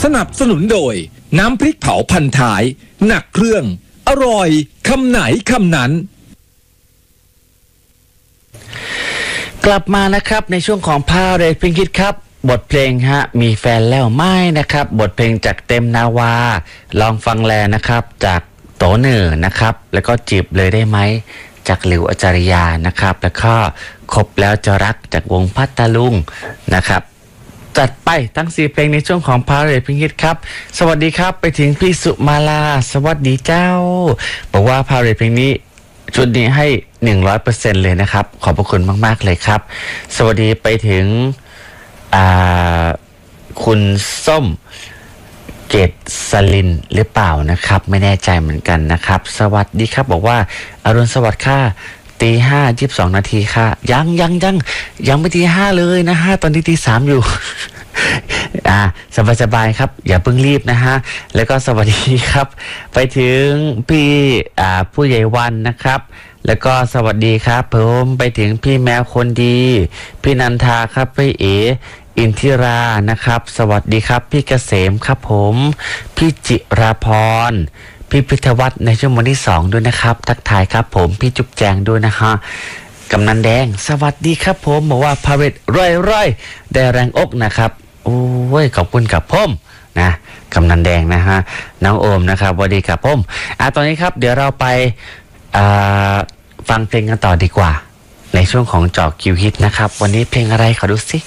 สนับสนุนโดยน้ำพริกเผาพันท้ายหนักเครื่องอร่อยคำไหนคำนั้นกลับมานะครับในช่วงของพาเรดพิงคิดครับบทเพลงมีแฟนแล้วไม่นะครับบทเพลงจากเต็มนาวาลองฟังแลนะครับจากโตเหนือนะครับแล้วก็จีบเลยได้ไหมจากหลิวอาจารยานะครับแล้วก็คบแล้วจะรักจากวงพัทลุงนะครับจัดไปทั้ง4เพลงในช่วงของพาเรดพิงคิดครับสวัสดีครับไปถึงพี่สุมาลาสวัสดีเจ้าบอกว่าพาเรดเพลงนี้ชุดนี้ให้ 100% เลยนะครับขอบพระคุณมากๆเลยครับสวัสดีไปถึงคุณส้มเกตสลินหรือเปล่านะครับไม่แน่ใจเหมือนกันนะครับสวัสดีครับบอกว่าอรุณสวัสดิ์ค่ะตี 5:22 นาทีค่ะยังไม่ตี 5เลยนะฮะตอนนี้ตี 3อยู่ สบายครับอย่าเพิ่งรีบนะฮะแล้วก็สวัสดีครับไปถึงพี่ผู้ใหญ่วันนะครับแล้วก็สวัสดีครับผมไปถึงพี่แมวคนดีพี่นันทาครับพี่เออินทิรานะครับสวัสดีครับพี่เกษมครับผมพี่จิราพรพี่พิทวัฒน์ในชั่วโมงที่2ด้วยนะครับทักทายครับผมพี่จุ๊บแจงด้วยนะฮะกำนันแดงสวัสดีครับผมบอกว่าพาเรดร่อยได้แรงอกนะครับโอ้ยขอบคุณกับผมนะกำนันแดงนะฮะน้องโอมนะครับสวัสดีครับผมตอนนี้ครับเดี๋ยวเราไปฟังเพลงกันต่อดีกว่าในช่วงของเจาะคิวฮิตนะครับวันนี้เพลงอะไรขอดูสิ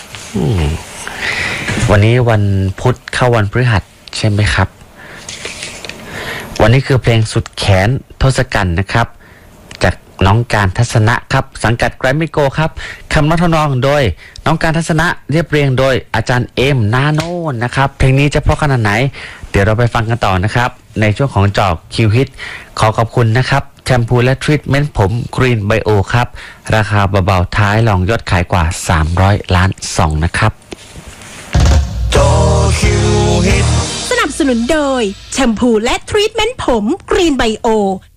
วันนี้วันพุธเข้าวันพฤหัสใช่ไหมครับวันนี้คือเพลงสุดแขนทศกัณฐ์นะครับจากน้องการทัศนะครับสังกัดแกรมมี่โกครับคำร้องทำนองโดยน้องการทัศนะเรียบเรียงโดยอาจารย์เอ็มนาโนนะครับเพลงนี้จะเพราะขนาดไหนเดี๋ยวเราไปฟังกันต่อนะครับในช่วงของเจาะคิวฮิตขอขอบคุณนะครับแชมพูและทรีทเมนต์ผมกรีนไบโอครับราคาเบาๆท้ายรองยอดขายกว่า300 ล้าน2นะครับสนับสนุนโดยแชมพูและทรีทเมนต์ผมกรีนไบโอ